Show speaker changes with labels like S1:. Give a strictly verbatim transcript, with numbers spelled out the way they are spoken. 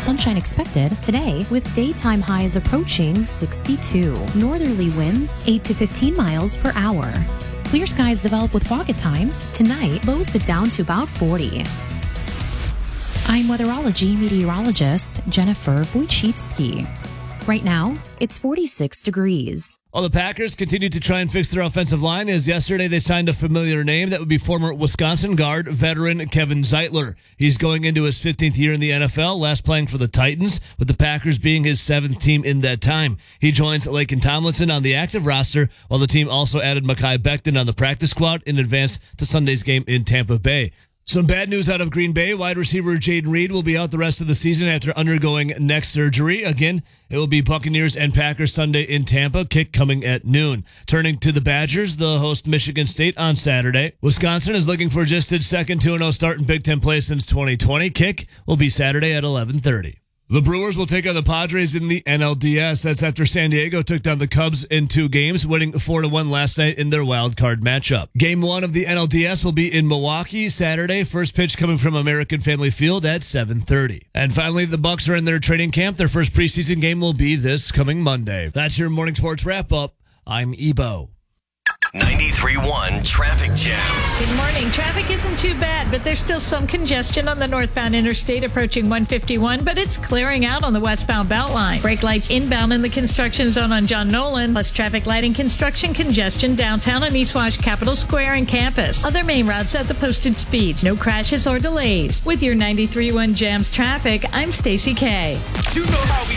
S1: sunshine expected today with daytime highs approaching sixty-two. Northerly winds eight to fifteen miles per hour. Clear skies develop with pocket times. Tonight, lows sit down to about forty. I'm weatherology meteorologist Jennifer Wojcicki. Right now, it's forty-six degrees.
S2: Well, the Packers continue to try and fix their offensive line as yesterday they signed a familiar name. That would be former Wisconsin guard, veteran Kevin Zeitler. He's going into his fifteenth year in the N F L, last playing for the Titans, with the Packers being his seventh team in that time. He joins Laken Tomlinson on the active roster, while the team also added Mekhi Becton on the practice squad in advance to Sunday's game in Tampa Bay. Some bad news out of Green Bay. Wide receiver Jaden Reed will be out the rest of the season after undergoing neck surgery. Again, it will be Buccaneers and Packers Sunday in Tampa. Kick coming at noon. Turning to the Badgers, they'll host Michigan State on Saturday. Wisconsin is looking for just its second two and oh start in Big Ten play since twenty twenty. Kick will be Saturday at eleven thirty. The Brewers will take on the Padres in the N L D S. That's after San Diego took down the Cubs in two games, winning four to one last night in their wild card matchup. Game one of the N L D S will be in Milwaukee Saturday. First pitch coming from American Family Field at seven thirty. And finally, the Bucks are in their training camp. Their first preseason game will be this coming Monday. That's your morning sports wrap-up. I'm Ebo.
S3: ninety-three point one Traffic Jam.
S4: Good morning. Traffic isn't too bad, but there's still some congestion on the northbound interstate approaching one fifty-one, but it's clearing out on the westbound Beltline. Brake lights inbound in the construction zone on John Nolan, plus traffic lighting construction congestion downtown on East Wash, Capitol Square, and campus. Other main routes at the posted speeds. No crashes or delays. With your ninety-three point one Jams traffic, I'm Stacy K.
S3: You know how we